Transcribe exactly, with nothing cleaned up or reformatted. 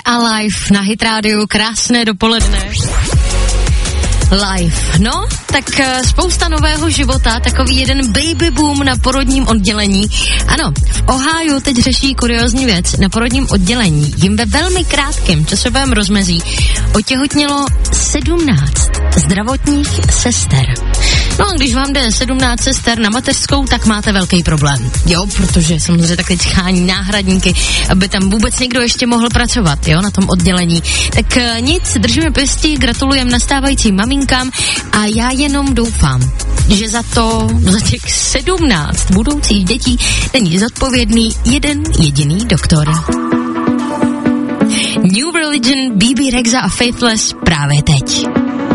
Alive na Hit Radio, krásné dopoledne. Live, no, tak spousta nového života, takový jeden baby boom na porodním oddělení. Ano, v Ohiu teď řeší kuriózní věc. Na porodním oddělení jim ve velmi krátkém časovém rozmezí otěhotnělo sedmnáct zdravotních sester. No a když vám jde sedmnáct sester na mateřskou, tak máte velký problém, jo, protože samozřejmě taky schání náhradníky, aby tam vůbec někdo ještě mohl pracovat, jo, na tom oddělení. Tak nic, držíme pěstí, gratulujeme nastávajícím maminkám a já jenom doufám, že za to, za těch sedmnáct budoucích dětí není zodpovědný jeden jediný doktor. New Religion, B B Rexha a Faithless právě teď.